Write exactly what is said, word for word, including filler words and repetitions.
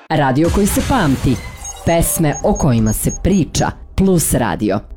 Radio koji se pamti. Pesme o kojima se priča. Plus radio.